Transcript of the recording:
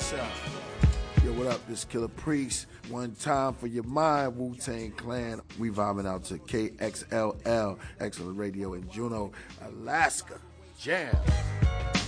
Yo, what up? This Killer Priest. One time for your mind, Wu-Tang Clan. We vibing out to KXLL, Excellent Radio in Juneau, Alaska. Jam.